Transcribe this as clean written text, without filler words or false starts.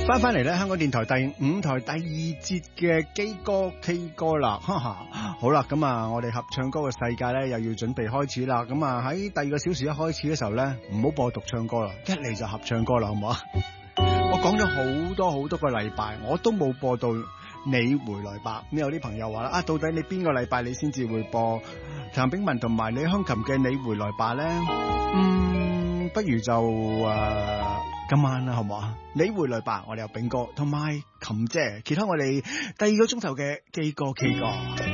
翻嚟咧，香港電台第5台第2節嘅基歌 K 歌啦，哈哈，好啦，咁啊，我哋合唱歌嘅世界咧又要準備開始啦，咁啊喺第2個小時一開始嘅時候咧，唔好播獨唱歌啦，一嚟就合唱歌啦，好唔好啊？我講咗好多個禮拜，我都冇播到你回來吧。咁有啲朋友話啦，啊，到底你邊個禮拜你先至會播譚炳文同埋李香琴嘅你回來吧咧？不如就今晚啦，好唔好啊？你回來吧，我哋有炳哥同埋琴姐，揭開我哋第2個鐘頭嘅基歌 K 歌。